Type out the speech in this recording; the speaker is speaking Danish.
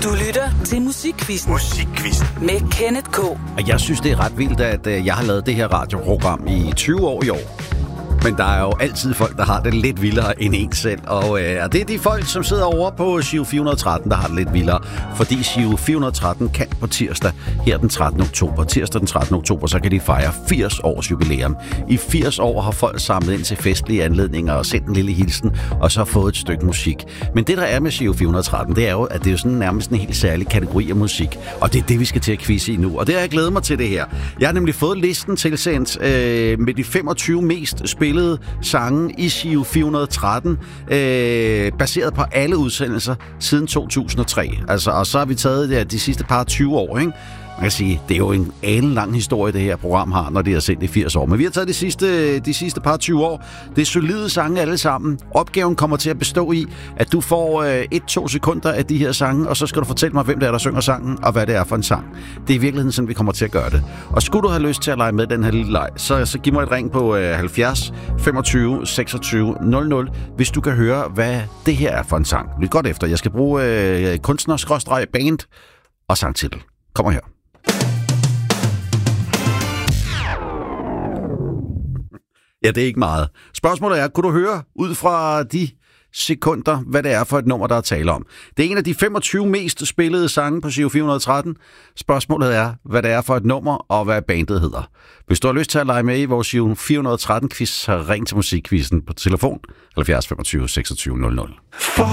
Du lytter til Musikquizzen. Musikquizzen. Med Kenneth K. Og jeg synes, det er ret vildt, at jeg har lavet det her radioprogram i 20 år i år. Men der er jo altid folk, der har det lidt vildere end en selv. Og det er de folk, som sidder over på Giro 413, der har det lidt vildere. Fordi Giro 413 kan på tirsdag, her den 13. oktober. Tirsdag den 13. oktober, så kan de fejre 80 års jubilæum. I 80 år har folk samlet ind til festlige anledninger og sendt en lille hilsen, og så fået et stykke musik. Men det, der er med Giro 413, det er jo, at det er sådan nærmest en helt særlig kategori af musik. Og det er det, vi skal til at quizze i nu. Og det har jeg glædet mig til det her. Jeg har nemlig fået listen tilsendt med de 25 mest spillede sange i Giro 413, baseret på alle udsendelser siden 2003. Altså, og så har vi taget de sidste par 20 år, ikke? Man kan sige, det er jo en alenlang historie, det her program har, når det er sendt i 80 år. Men vi har taget de sidste par 20 år. Det er solide sange alle sammen. Opgaven kommer til at bestå i, at du får 1-2 sekunder af de her sange, og så skal du fortælle mig, hvem det er, der synger sangen, og hvad det er for en sang. Det er i virkeligheden sådan, vi kommer til at gøre det. Og skulle du have lyst til at lege med den her lille leg, så giv mig et ring på 70 25 26 00, hvis du kan høre, hvad det her er for en sang. Lyt godt efter. Jeg skal bruge kunstner-band og sangtitel. Kommer her. Ja, det er ikke meget. Spørgsmålet er, kunne du høre ud fra de sekunder, hvad det er for et nummer, der er tale om? Det er en af de 25 mest spillede sange på Giro 413. Spørgsmålet er, hvad det er for et nummer, og hvad bandet hedder. Hvis du har lyst til at lege med i vores Giro 413-quiz, så ring til Musikquizzen på telefon 70 25 26 00.